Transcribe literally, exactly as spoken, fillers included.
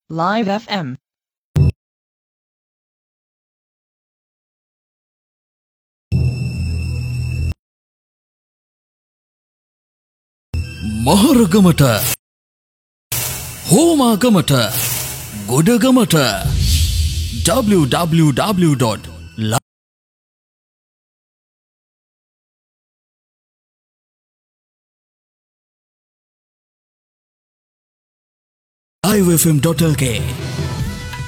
Live F M. මහරගමට හෝමාගමට ගොඩගමට w w w dot live f m dot l k